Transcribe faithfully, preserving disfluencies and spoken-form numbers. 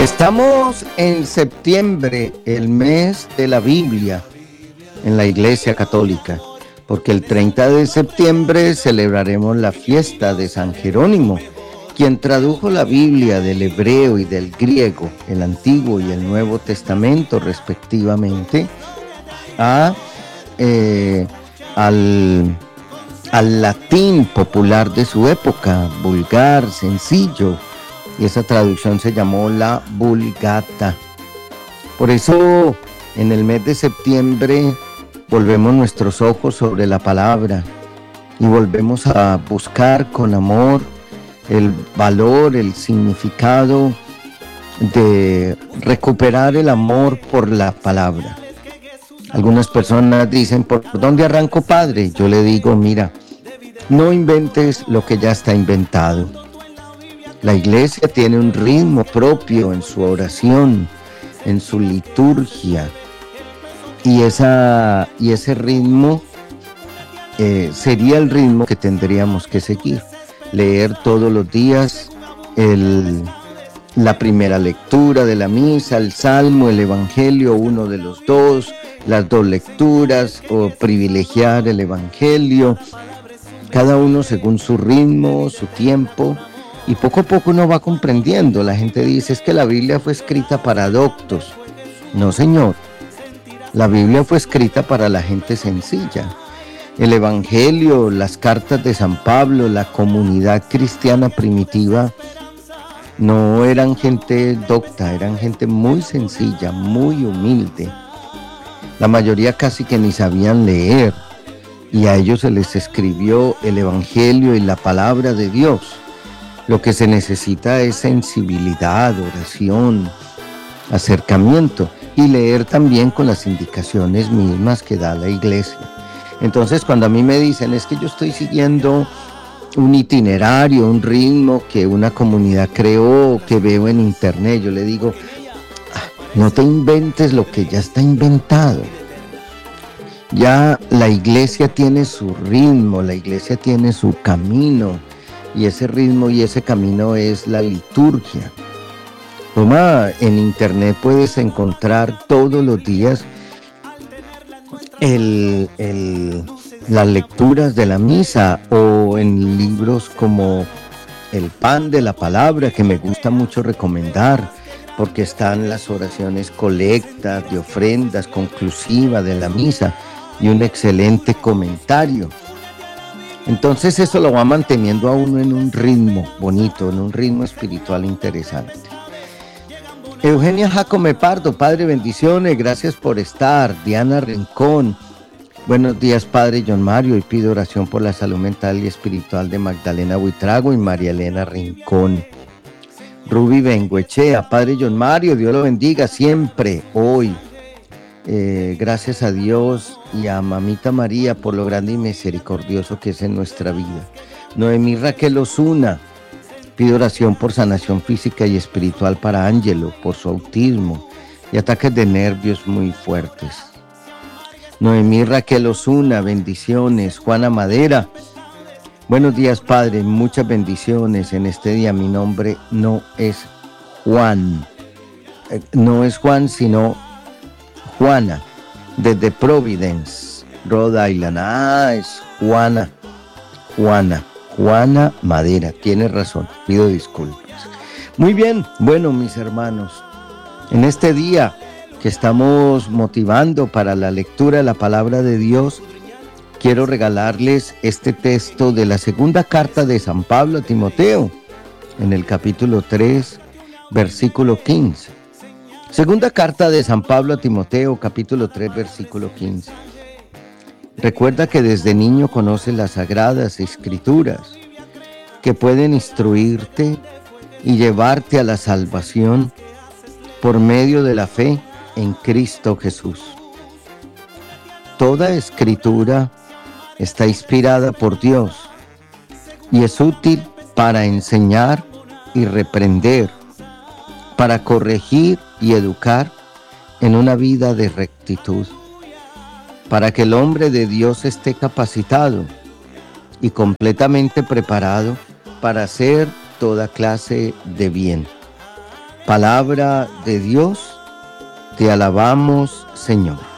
Estamos en septiembre, el mes de la Biblia en la Iglesia Católica, porque el treinta de septiembre celebraremos la fiesta de San Jerónimo, quien tradujo la Biblia del hebreo y del griego, el Antiguo y el Nuevo Testamento respectivamente, a, eh, al, al latín popular de su época, vulgar, sencillo, y esa traducción se llamó la Vulgata. Por eso, en el mes de septiembre, volvemos nuestros ojos sobre la palabra y volvemos a buscar con amor el valor, el significado de recuperar el amor por la palabra. Algunas personas dicen, ¿por dónde arranco, padre? Yo le digo, mira, no inventes lo que ya está inventado. La iglesia tiene un ritmo propio en su oración, en su liturgia, y, esa, y ese ritmo eh, sería el ritmo que tendríamos que seguir. Leer todos los días el, la primera lectura de la misa, el salmo, el evangelio, uno de los dos, las dos lecturas, o privilegiar el evangelio, cada uno según su ritmo, su tiempo. Y poco a poco uno va comprendiendo. La gente dice, es que la Biblia fue escrita para doctos. No, señor. La Biblia fue escrita para la gente sencilla. El Evangelio, las cartas de San Pablo, la comunidad cristiana primitiva, no eran gente docta, eran gente muy sencilla, muy humilde. La mayoría casi que ni sabían leer. Y a ellos se les escribió el Evangelio y la palabra de Dios. Lo que se necesita es sensibilidad, oración, acercamiento y leer también con las indicaciones mismas que da la iglesia. Entonces, cuando a mí me dicen, es que yo estoy siguiendo un itinerario, un ritmo que una comunidad creó, que veo en internet, yo le digo, no te inventes lo que ya está inventado. Ya la iglesia tiene su ritmo, la iglesia tiene su camino. Y ese ritmo y ese camino es la liturgia. Toma, en internet puedes encontrar todos los días el, el, las lecturas de la misa, o en libros como El Pan de la Palabra, que me gusta mucho recomendar, porque están las oraciones colectas, de ofrendas, conclusiva de la misa, y un excelente comentario. Entonces eso lo va manteniendo a uno en un ritmo bonito, en un ritmo espiritual interesante. Eugenia Jacome Pardo, padre, bendiciones, gracias por estar. Diana Rincón, buenos días, padre John Mario, y pido oración por la salud mental y espiritual de Magdalena Buitrago y María Elena Rincón. Ruby Benguechea, padre John Mario, Dios lo bendiga siempre, hoy. Eh, gracias a Dios y a Mamita María por lo grande y misericordioso que es en nuestra vida. Noemí Raquel Osuna, pido oración por sanación física y espiritual para Ángelo, por su autismo y ataques de nervios muy fuertes. Noemí Raquel Osuna, bendiciones. Juana Madera, buenos días, padre, muchas bendiciones en este día. Mi nombre no es Juan, eh, no es Juan, sino Juana, desde Providence, Rhode Island. Ah, es Juana, Juana, Juana Madera, tiene razón, pido disculpas. Muy bien, bueno, mis hermanos, en este día que estamos motivando para la lectura de la palabra de Dios, quiero regalarles este texto de la segunda carta de San Pablo a Timoteo, en el capítulo tres, versículo quince. Segunda carta de San Pablo a Timoteo, capítulo tres, versículo quince. Recuerda que desde niño conoces las sagradas escrituras, que pueden instruirte y llevarte a la salvación por medio de la fe en Cristo Jesús. Toda escritura está inspirada por Dios y es útil para enseñar y reprender, para corregir y educar en una vida de rectitud, para que el hombre de Dios esté capacitado y completamente preparado para hacer toda clase de bien. Palabra de Dios, te alabamos, Señor.